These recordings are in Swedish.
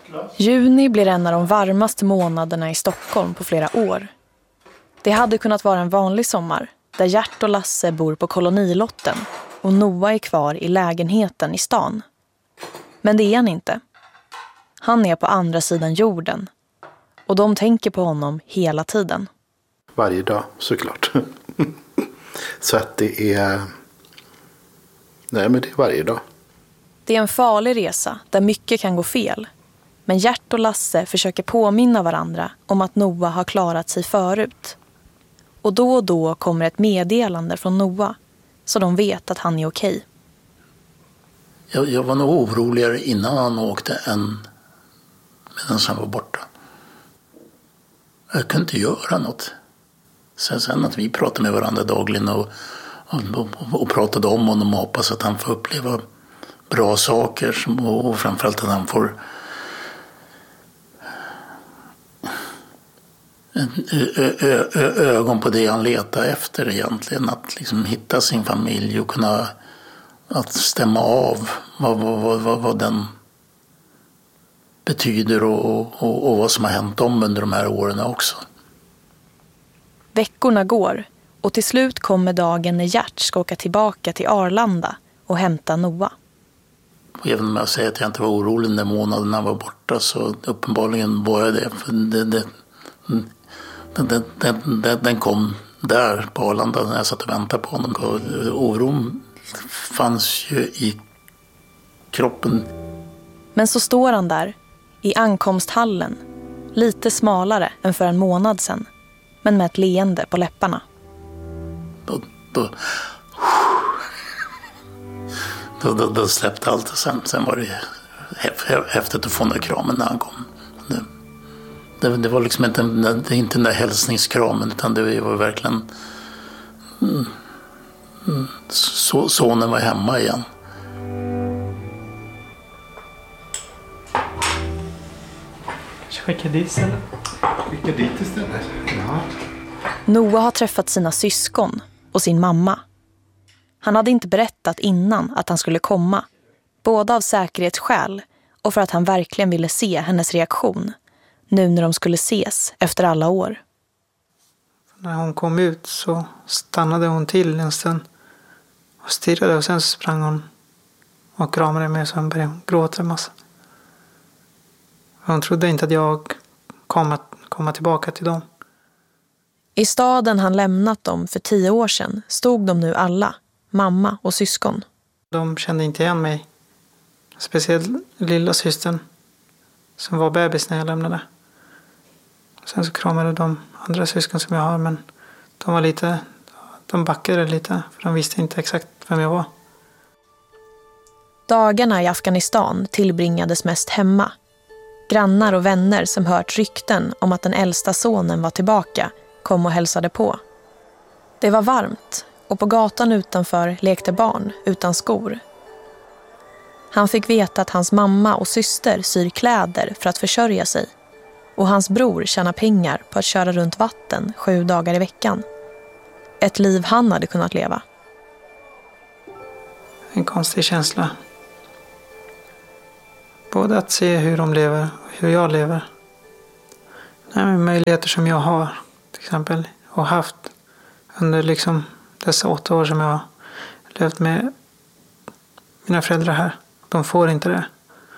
Juni blir en av de varmaste månaderna i Stockholm på flera år. Det hade kunnat vara en vanlig sommar där Gert och Lasse bor på kolonilotten och Noah är kvar i lägenheten i stan. Men det är han inte. Han är på andra sidan jorden och de tänker på honom hela tiden. Varje dag, såklart. Så att det är... Nej, men det är varje dag. Det är en farlig resa där mycket kan gå fel. Men Gert och Lasse försöker påminna varandra om att Noah har klarat sig förut. Och då kommer ett meddelande från Noah så de vet att han är okej. Jag var nog oroligare innan han åkte än medan han var borta. Jag kunde inte göra något. Sen att vi pratade med varandra dagligen och pratade om honom och hoppas att han får uppleva bra saker och framförallt att han får ögon på det han letar efter egentligen. Att liksom hitta sin familj och kunna att stämma av vad den betyder och vad som har hänt dem under de här åren också. Veckorna går och till slut kommer dagen när Gert ska åka tillbaka till Arlanda och hämta Noah. Och även om jag säger att jag inte var orolig när månaden han var borta så uppenbarligen var jag det. För den kom där på Arlanda när jag satt och väntade på honom. Och oron fanns ju i kroppen. Men så står han där i ankomsthallen, lite smalare än för en månad sedan, men med ett leende på läpparna. Då släppte allt och sen var det häftigt att få den där kramen när han kom. Det var liksom inte den där hälsningskramen utan det var verkligen sonen var hemma igen. Skicka dit istället. Skicka dit istället. Ja. Noah har träffat sina syskon och sin mamma. Han hade inte berättat innan att han skulle komma. Både av säkerhetsskäl och för att han verkligen ville se hennes reaktion. Nu när de skulle ses efter alla år. När hon kom ut så stannade hon till en stund. Och stirrade och sen så sprang hon och kramade mig och sen började hon gråta en massa. Hon trodde inte att jag komma tillbaka till dem. I staden han lämnat dem för 10 år sedan stod de nu alla, mamma och syskon. De kände inte igen mig. Speciellt lilla systern som var bebis när jag lämnade. Sen så kramade de andra syskon som jag har men de backade lite för de visste inte exakt vem jag var. Dagarna i Afghanistan tillbringades mest hemma. Grannar och vänner som hört rykten om att den äldsta sonen var tillbaka kom och hälsade på. Det var varmt och på gatan utanför lekte barn utan skor. Han fick veta att hans mamma och syster syr kläder för att försörja sig. Och hans bror tjänar pengar på att köra runt vatten 7 dagar i veckan. Ett liv han hade kunnat leva. En konstig känsla. Både att se hur de lever och hur jag lever. Möjligheter som jag har till exempel och haft under liksom dessa 8 år som jag har levt med mina föräldrar här. De får inte det.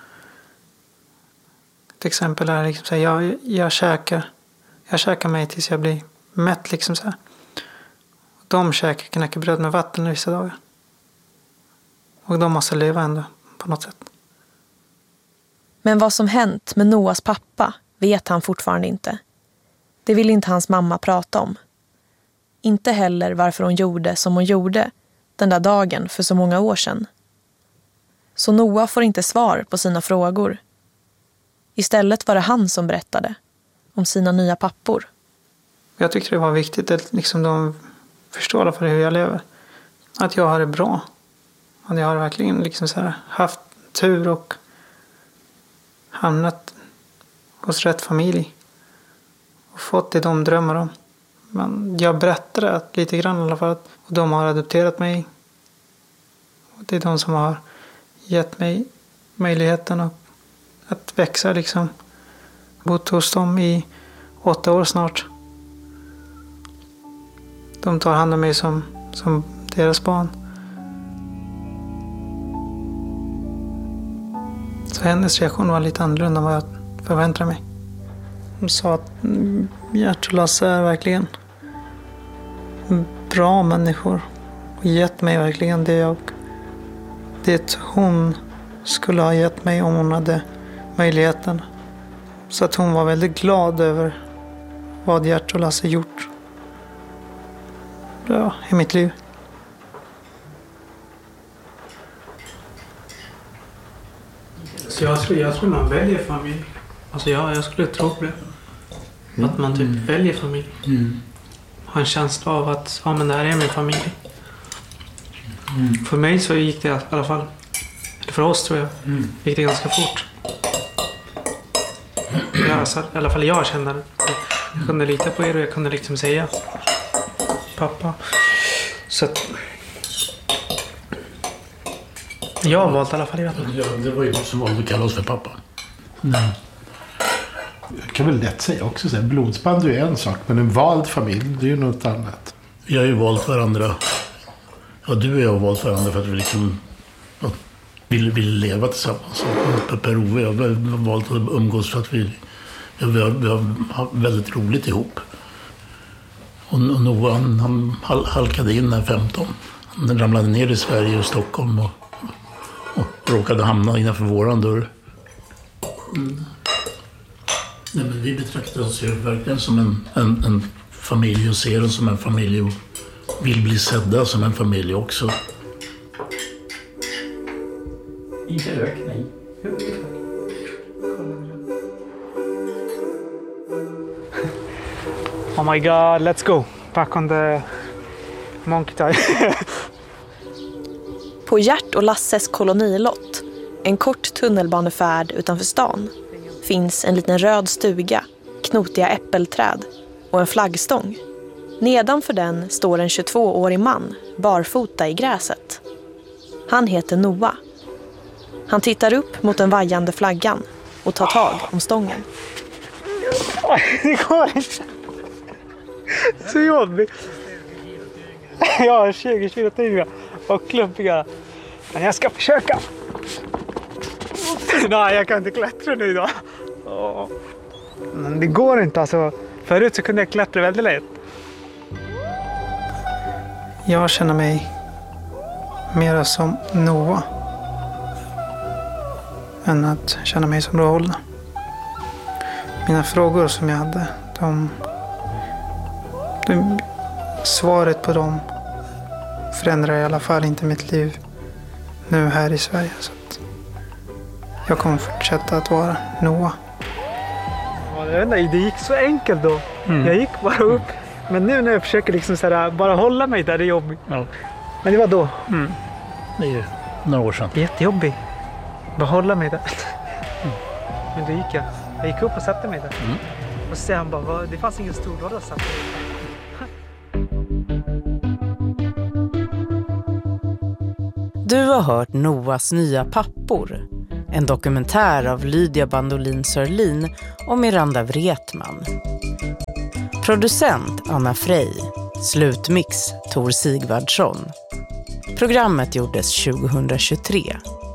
Till exempel är liksom så här, jag käkar mig tills jag blir mätt liksom så här. De käkar knäckebröd med vatten vissa dagar. Och de måste leva ändå på något sätt. Men vad som hänt med Noahs pappa vet han fortfarande inte. Det vill inte hans mamma prata om. Inte heller varför hon gjorde som hon gjorde den där dagen för så många år sedan. Så Noah får inte svar på sina frågor. Istället var det han som berättade om sina nya pappor. Jag tyckte det var viktigt att liksom de förstår i alla fall hur jag lever. Att jag har det bra. Att jag har verkligen liksom så här haft tur och hamnat hos rätt familj. Och fått det de drömmer om. Men jag berättade lite grann i alla fall. Och de har adopterat mig. Och det är de som har gett mig möjligheten att växa liksom. Bott hos dem i 8 år snart. De tar hand om mig som deras barn. Så hennes reaktion var lite annorlunda än vad jag förväntade mig. Hon sa att Gert och Lasse är verkligen bra människor. Och gett mig verkligen det hon skulle ha gett mig om hon hade möjligheten. Så att hon var väldigt glad över vad Gert och Lasse gjort i mitt liv. Så jag tror man väljer familj. Alltså jag skulle tro på det. Att man typ väljer familj. Har en känsla av att men det här är min familj. För mig så gick det i alla fall, eller för oss tror jag, gick det ganska fort. I alla fall jag kände det. Jag kunde lita på er och jag kunde liksom säga pappa. Så att jag har valt i alla fall. Ja, det var ju som valde att kalla oss för pappa. Jag kan väl lätt säga också så här, blodsband är ju en sak, men en vald familj, det är ju något annat. Vi har ju valt varandra. Ja, du och jag har valt varandra för att vi liksom vill leva tillsammans. Per-Ove och jag har valt att umgås för att vi har väldigt roligt ihop. Och Noah, han halkade in när 15. Han ramlade ner i Sverige och Stockholm och råkade hamna innanför våran dörr. Nej, men vi betraktar oss ju verkligen som en familj och ser oss som en familj och vill bli sedda som en familj också. Inte rök, nej. Oh my god, let's go. Back on the monkey time. På Gert och Lasses kolonilott, en kort tunnelbanefärd utanför stan, finns en liten röd stuga, knotiga äppelträd och en flaggstång. Nedanför den står en 22-årig man, barfota i gräset. Han heter Noah. Han tittar upp mot den vajande flaggan och tar tag om stången. Det går inte. Så jobbigt. Jag har 20 kilo tyngre och klumpiga. Men jag ska försöka. Nej, jag kan inte klättra nu då. Men det går inte alltså. Förut så kunde jag klättra väldigt lätt. Jag känner mig mer som Noah än att känna mig som Roald. Mina frågor som jag hade, svaret på dem förändrar i alla fall inte mitt liv nu här i Sverige. Så att jag kommer fortsätta att vara Noah. Jag vet inte, det gick så enkelt då. Jag gick bara upp. Men nu när jag försöker liksom så här, bara hålla mig där, det är jobbigt. Ja. Men det var då. Det är ju några år sedan. Jättejobbigt. Bara hålla mig där. Men då gick jag. Jag gick upp och satte mig där. Och sen bara, det fanns ingen stor låda att satte mig. Du har hört Noahs nya pappor. En dokumentär av Lydia Bandolin Sörlin och Miranda Wretman. Producent Anna Frey. Slutmix Tor Sigvardsson. Programmet gjordes 2023.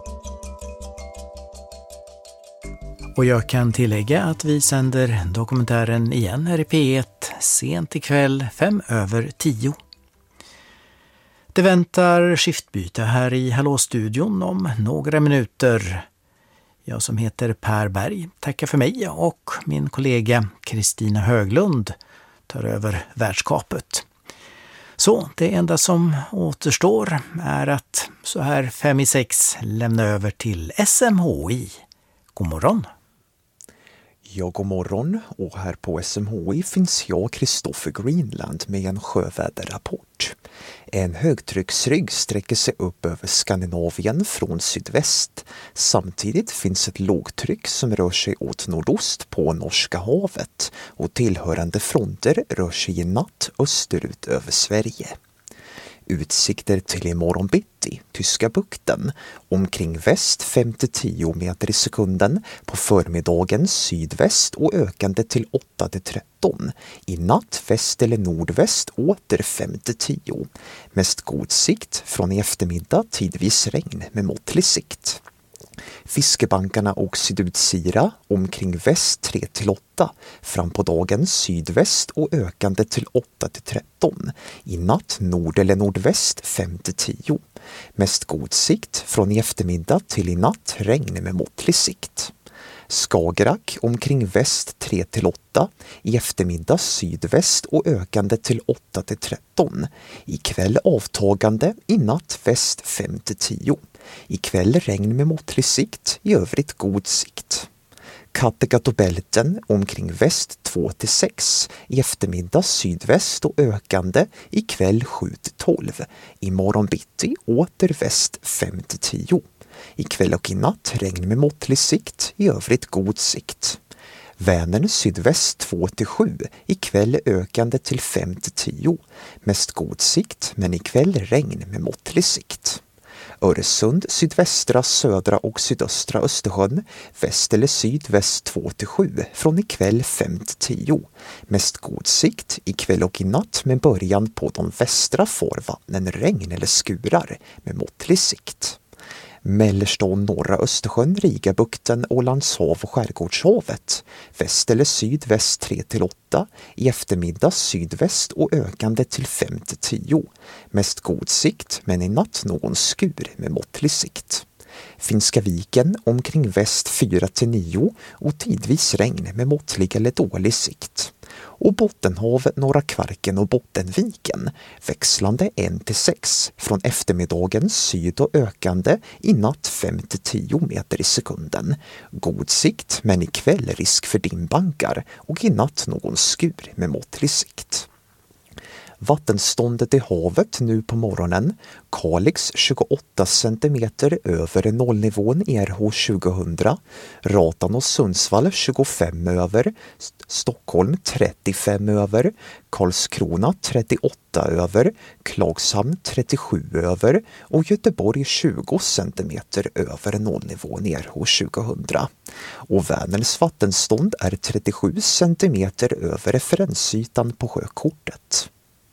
Och jag kan tillägga att vi sänder dokumentären igen här i P1 sent ikväll 5:10. Det väntar skiftbyte här i Hallå-studion om några minuter. Jag som heter Per Berg tackar för mig och min kollega Kristina Höglund tar över värdskapet. Så det enda som återstår är att så här 5:06 lämna över till SMHI. God morgon! Ja, god morgon, och här på SMHI finns jag, Kristoffer Greenland, med en sjöväderrapport. En högtrycksrygg sträcker sig upp över Skandinavien från sydväst. Samtidigt finns ett lågtryck som rör sig åt nordost på Norska havet, och tillhörande fronter rör sig i natt österut över Sverige. Utsikter till imorgon bitti, Tyska bukten. Omkring väst 5-10 meter i sekunden. På förmiddagen sydväst och ökande till 8-13. I natt väst eller nordväst åter 5-10. Mest god sikt från i eftermiddag tidvis regn med måttlig sikt. Fiskebankarna och sydutsira omkring väst 3-8, fram på dagen sydväst och ökande till 8-13. I natt nord eller nordväst 5-10. Mest god sikt från i eftermiddag till i natt regn med måttlig sikt. Skagerrak omkring väst 3-8, i eftermiddag sydväst och ökande till 8-13. I kväll avtagande, i natt väst 5-10. I kväll regn med måttlig sikt, i övrigt god sikt. Kattegatt och Bälten omkring väst 2-6, i eftermiddag sydväst och ökande, i kväll 7-12. I morgon bitti åter väst 5-10. I kväll och i natt regn med måttlig sikt, i övrigt god sikt. Vänern sydväst 2-7, i kväll ökande till 5-10. Mest god sikt, men i kväll regn med måttlig sikt. Öresund, sydvästra, södra och sydöstra Östersjön, väst eller sydväst 2-7, från ikväll 5-10. Mest god sikt, ikväll och i natt med början på de västra farvattnen regn eller skurar med måttlig sikt. Mellersta och norra Östersjön, Rigabukten, Ålandshav och Skärgårdshavet. Väst eller sydväst 3-8, i eftermiddag sydväst och ökande till 5-10. Mest god sikt, men i natt någon skur med måttlig sikt. Finska viken omkring väst 4-9 och tidvis regn med måttlig eller dålig sikt. Och Bottenhavet, Norra Kvarken och Bottenviken, växlande 1-6, från eftermiddagen syd och ökande, i natt 5-10 meter i sekunden. God sikt, men i kväll risk för dimbankar och i natt någon skur med måttlig sikt. Vattenståndet i havet nu på morgonen. Kalix 28 cm över nollnivån RH 2000. Ratan och Sundsvall 25 över. Stockholm 35 över. Karlskrona 38 över. Klagshamn 37 över. Och Göteborg 20 cm över nollnivån RH 2000. Och Vänerns vattenstånd är 37 cm över referensytan på sjökortet.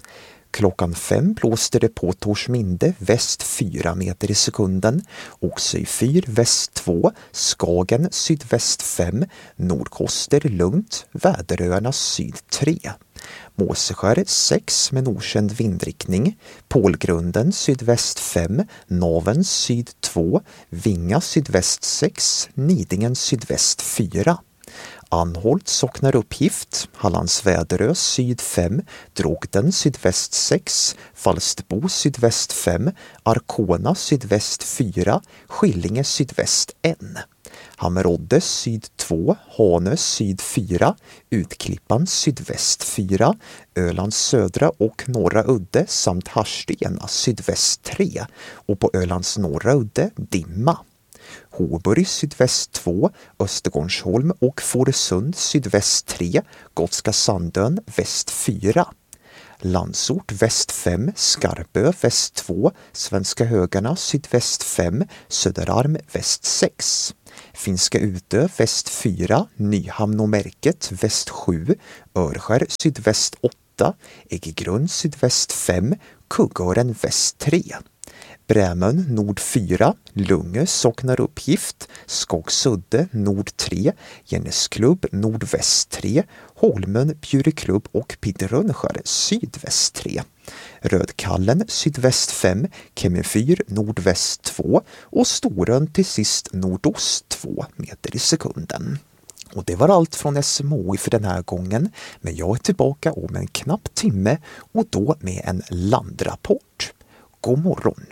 Klockan 5 blåste det på Torsminde väst 4 meter i sekunden, Oxö 4 väst 2, Skagen sydväst 5, Nordkoster lugnt, Väderöarna syd 3. Måseskär 6 med okänd vindriktning, Pålgrunden sydväst 5, Naven syd 2, Vinga sydväst 6, Nidingen sydväst 4. Anholt saknar uppgift, Hallands Väderö syd 5, Drogden sydväst 6, Falsterbo sydväst 5, Arkona sydväst 4, Skillinge sydväst 1. Hammerodde syd 2, Hanö syd 4, Utklippan sydväst 4, Ölands södra och norra udde samt Harstena sydväst 3 och på Ölands norra udde dimma. Håburg sydväst 2, Östergårdsholm och Fårösund sydväst 3, Gotska Sandön väst 4. Landsort väst 5, Skarpö väst 2, Svenska Högarna sydväst 5, Söderarm väst 6. Finska Utö väst 4, Nyhamn och Märket väst 7, Örskär sydväst 8, Äggegrund sydväst 5, Kuggören väst 3. Brämön nord 4, Lungö saknar uppgift, Skogsudde nord 3, Gennesklubb nordväst 3, Holmön, Bjureklubb och Pidderönskär sydväst 3. Rödkallen sydväst 5, Kemmenfyr nordväst 2 och Storön till sist nordost 2 meter i sekunden. Och det var allt från SMHI för den här gången, men jag är tillbaka om en knapp timme och då med en landrapport. God morgon!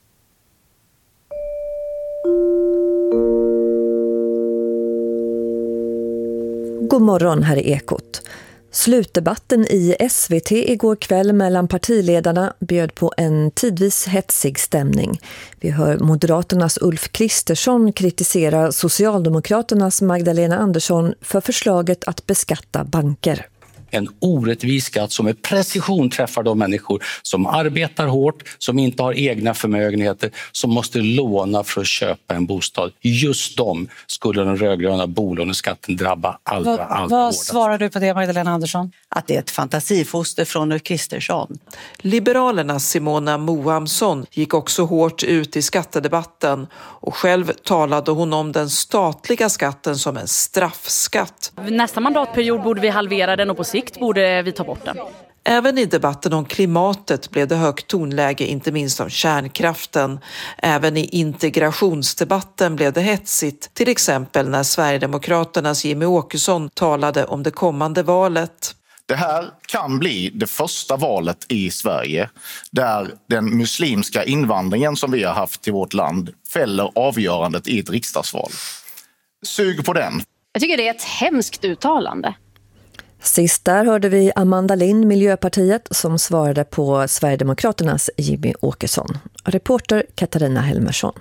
God morgon, här är Ekot. Slutdebatten i SVT igår kväll mellan partiledarna bjöd på en tidvis hetsig stämning. Vi hör Moderaternas Ulf Kristersson kritisera Socialdemokraternas Magdalena Andersson för förslaget att beskatta banker. en orättvis skatt som med precision träffar de människor som arbetar hårt, som inte har egna förmögenheter, som måste låna för att köpa en bostad. Just dem skulle den rödgröna bolåneskatten drabba allra Vad hårdast. svarar du på det, Magdalena Andersson? Att det är ett fantasifoster från Ulf Kristersson. Liberalernas Simona Moamsson gick också hårt ut i skattedebatten och själv talade hon om den statliga skatten som en straffskatt. Nästa mandatperiod borde vi halvera den och på sikt borde vi ta bort den. Även i debatten om klimatet blev det högt tonläge, inte minst om kärnkraften. Även i integrationsdebatten blev det hetsigt, till exempel när Sverigedemokraternas Jimmy Åkesson talade om det kommande valet. Det här kan bli det första valet i Sverige där den muslimska invandringen som vi har haft till vårt land fäller avgörandet i ett riksdagsval. Sug på den. Jag tycker det är ett hemskt uttalande. Sist där hörde vi Amanda Lind, Miljöpartiet, som svarade på Sverigedemokraternas Jimmy Åkesson. Reporter Katarina Helmersson.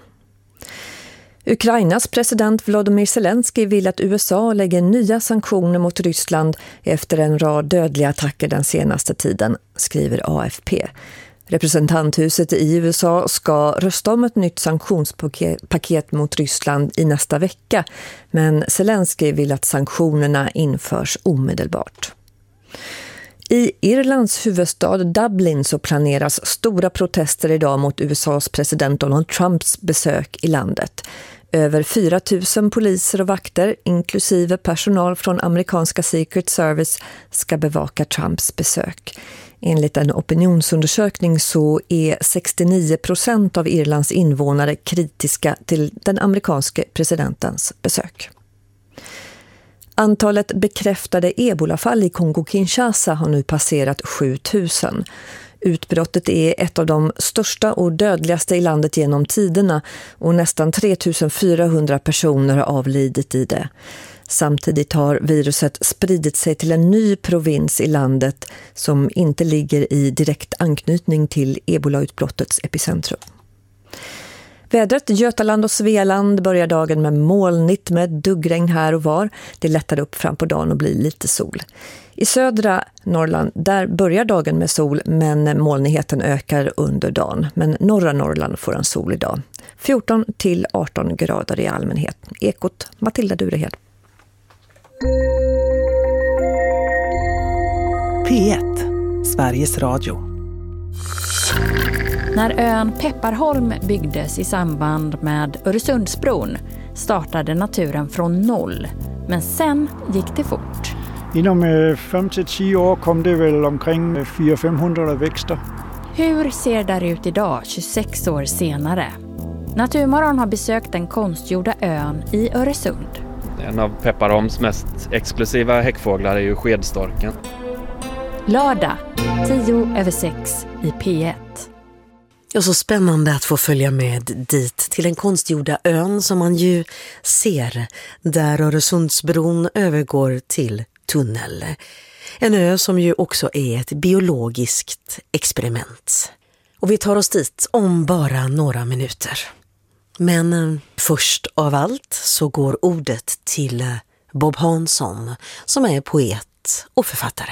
Ukrainas president Volodymyr Zelensky vill att USA lägger nya sanktioner mot Ryssland efter en rad dödliga attacker den senaste tiden, skriver AFP. Representanthuset i USA ska rösta om ett nytt sanktionspaket mot Ryssland i nästa vecka, men Zelensky vill att sanktionerna införs omedelbart. I Irlands huvudstad Dublin så planeras stora protester idag mot USAs president Donald Trumps besök i landet. Över 4 000 poliser och vakter, inklusive personal från amerikanska Secret Service, ska bevaka Trumps besök. Enligt en opinionsundersökning så är 69% av Irlands invånare kritiska till den amerikanske presidentens besök. Antalet bekräftade ebolafall i Kongo-Kinshasa har nu passerat 7000. Utbrottet är ett av de största och dödligaste i landet genom tiderna och nästan 3400 personer har avlidit i det. Samtidigt har viruset spridit sig till en ny provins i landet som inte ligger i direkt anknytning till ebolautbrottets epicentrum. Vädret i Götaland och Svealand börjar dagen med molnigt med duggregn här och var. Det lättar upp fram på dagen och blir lite sol. I södra Norrland där börjar dagen med sol men molnigheten ökar under dagen. Men norra Norrland får en sol idag. 14 till 18 grader i allmänhet. Ekot, Matilda Durehed. P1, Sveriges Radio. När ön Pepparholm byggdes i samband med Öresundsbron startade naturen från noll. Men sen gick det fort. Inom 5-10 år kom det väl omkring 400-500 växter. Hur ser det ut idag 26 år senare? Naturmorgon har besökt den konstgjorda ön i Öresund. En av Pepparholms mest exklusiva häckfåglar är ju skedstorken. Lördag 6:10 i P1. Ja, så spännande att få följa med dit till den konstgjorda ön som man ju ser där Öresundsbron övergår till tunnel. En ö som ju också är ett biologiskt experiment. Och vi tar oss dit om bara några minuter. Men först av allt så går ordet till Bob Hansson som är poet och författare.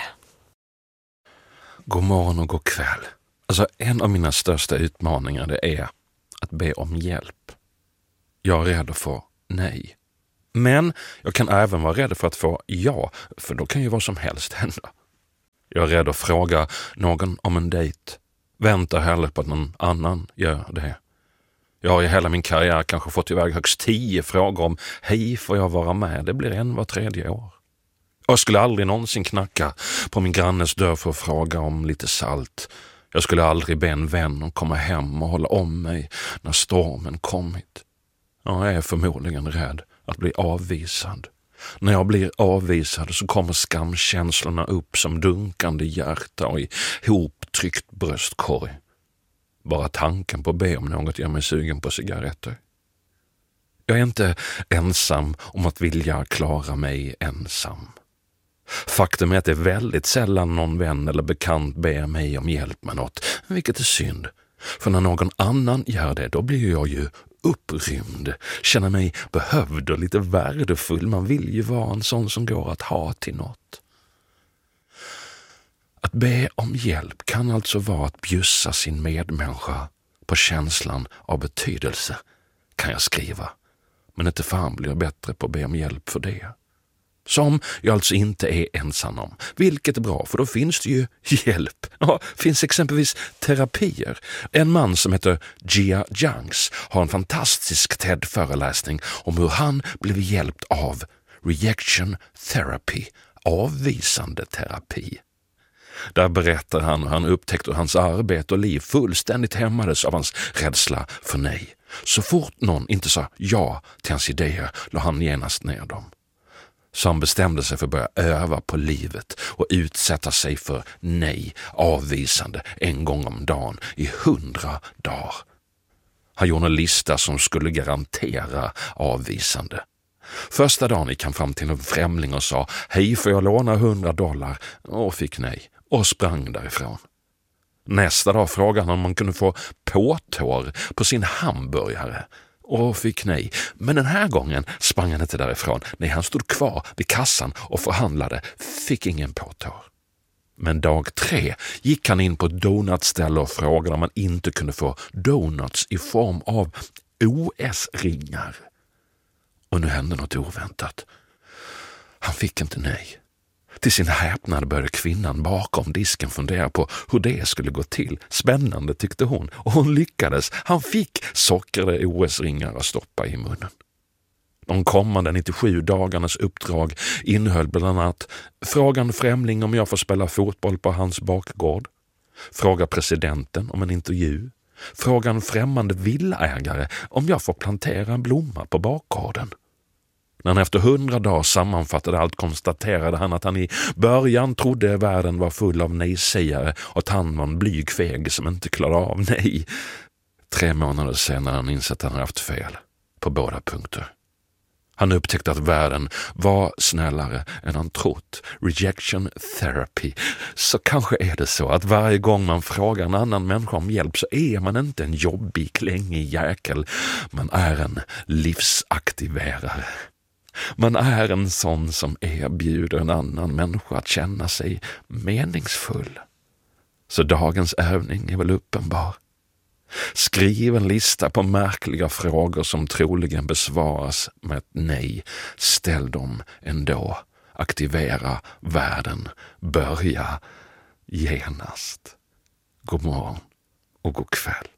God morgon och god kväll. Alltså en av mina största utmaningar det är att be om hjälp. Jag är rädd att få nej. Men jag kan även vara rädd för att få ja, för då kan ju vad som helst hända. Jag är rädd att fråga någon om en dejt. Väntar hellre på att någon annan gör det. Jag har i hela min karriär kanske fått iväg högst 10 frågor om hej, får jag vara med? Det blir en var 3:e år. Jag skulle aldrig någonsin knacka på min grannes dörr för att fråga om lite salt. Jag skulle aldrig be en vän att komma hem och hålla om mig när stormen kommit. Jag är förmodligen rädd att bli avvisad. När jag blir avvisad så kommer skamkänslorna upp som dunkande hjärta och i hoptryckt bröstkorg. Bara tanken på att be om något gör mig sugen på cigaretter. Jag är inte ensam om att vilja klara mig ensam. Faktum är att det är väldigt sällan någon vän eller bekant ber mig om hjälp med något, vilket är synd. För när någon annan gör det, då blir jag ju upprymd, känner mig behövd och lite värdefull. Man vill ju vara en sån som går att ha till något. Att be om hjälp kan alltså vara att bjussa sin medmänniska på känslan av betydelse, kan jag skriva. Men inte fan blir jag bättre på att be om hjälp för det. Som jag alltså inte är ensam om. Vilket är bra, för då finns det ju hjälp. Ja, finns exempelvis terapier. En man som heter Jia Jiangs har en fantastisk TED-föreläsning om hur han blev hjälpt av rejection therapy, avvisande terapi. Där berättar han hur han upptäckte hur hans arbete och liv fullständigt hämmades av hans rädsla för nej. Så fort någon inte sa ja till hans idéer la han genast ner dem. Så han bestämde sig för att börja öva på livet och utsätta sig för nej, avvisande, en gång om dagen i 100 dagar. Han gjorde en lista som skulle garantera avvisande. Första dagen gick han fram till en främling och sa hej, får jag låna $100? Och fick nej och sprang därifrån. Nästa dag frågade han om man kunde få påtår på sin hamburgare och fick nej. Men den här gången sprang han inte därifrån. Nej, han stod kvar vid kassan och förhandlade, fick ingen påtår. Men dag 3 gick han in på ett donutställe och frågade om man inte kunde få donuts i form av OS-ringar. Och nu hände något oväntat. Han fick inte nej. Till sin häpnad började kvinnan bakom disken fundera på hur det skulle gå till. Spännande, tyckte hon, och hon lyckades. Han fick sockrade OS-ringar att stoppa i munnen. De kommande 97 dagarnas uppdrag innehöll bland annat frågan främling om jag får spela fotboll på hans bakgård, fråga presidenten om en intervju, frågan främmande villaägare om jag får plantera en blomma på bakgården. När han efter 100 dagar sammanfattade allt konstaterade han att han i början trodde världen var full av nej-sägare och att han var en blyg feg som inte klarade av nej. 3 månader senare han insett att han haft fel på båda punkter. Han upptäckte att världen var snällare än han trott. Rejection therapy. Så kanske är det så att varje gång man frågar en annan människa om hjälp så är man inte en jobbig, klängig jäkel. Man är en livsaktiverare. Man är en sån som erbjuder en annan människa att känna sig meningsfull. Så dagens övning är väl uppenbar. Skriv en lista på märkliga frågor som troligen besvaras med ett nej. Ställ dem ändå. Aktivera världen. Börja genast. God morgon och god kväll.